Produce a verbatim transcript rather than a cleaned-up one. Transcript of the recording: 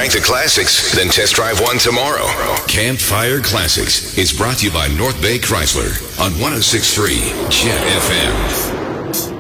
the classics, then test drive one tomorrow. Campfire Classics is brought to you by North Bay Chrysler on one oh six point three Jet F M.